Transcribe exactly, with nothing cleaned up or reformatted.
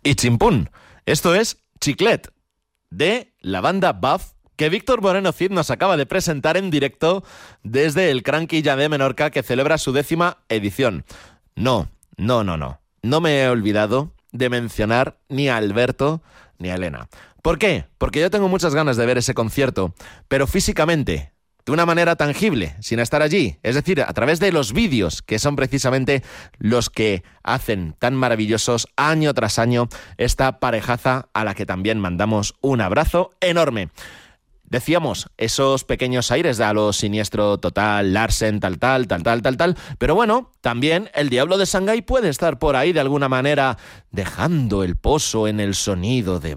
y chimpún. Esto es Chiclet, de la banda Buff, que Víctor Moreno Cid nos acaba de presentar en directo desde el Cranky Jam de Menorca, que celebra su décima edición. No, no, no, no. No me he olvidado de mencionar ni a Alberto ni a Elena. ¿Por qué? Porque yo tengo muchas ganas de ver ese concierto, pero físicamente, de una manera tangible, sin estar allí. Es decir, a través de los vídeos, que son precisamente los que hacen tan maravillosos año tras año esta parejaza a la que también mandamos un abrazo enorme. Decíamos, esos pequeños aires de a lo Siniestro Total, Larsen, tal, tal, tal, tal, tal, tal. Pero bueno, también el Diablo de Shanghái puede estar por ahí de alguna manera dejando el pozo en el sonido de